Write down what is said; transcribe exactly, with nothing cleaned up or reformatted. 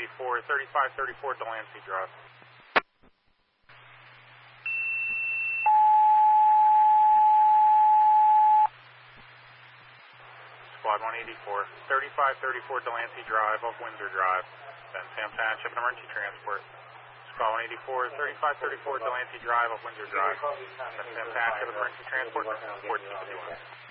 eighty-four, thirty-five thirty-four Delancey Drive. Squad one eighty-four, thirty-five thirty-four Delancey Drive off Windsor Drive, then Sam Township and emergency transport. Squad one eighty-four, thirty-five thirty-four Delancey Drive off Windsor Drive, then Sam Township and emergency transport, fourteen fifty-one.